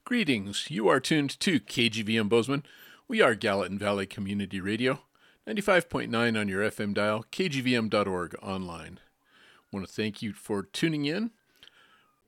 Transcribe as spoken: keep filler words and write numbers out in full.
Greetings. You are tuned to K G V M Bozeman. We are Gallatin Valley Community Radio, ninety-five point nine on your F M dial, k g v m dot org online. I want to thank you for tuning in.